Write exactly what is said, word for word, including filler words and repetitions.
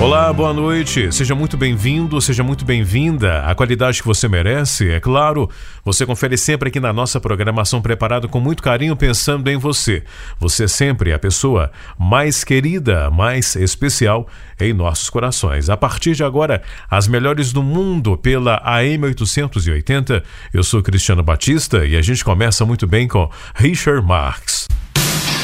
Olá, boa noite. Seja muito bem-vindo, seja muito bem-vinda. A qualidade que você merece, é claro, você confere sempre aqui na nossa programação, preparado com muito carinho, pensando em você. Você é sempre a pessoa mais querida, mais especial em nossos corações. A partir de agora, as melhores do mundo pela A M oitocentos e oitenta. Eu sou Cristiano Batista e a gente começa muito bem com Richard Marx.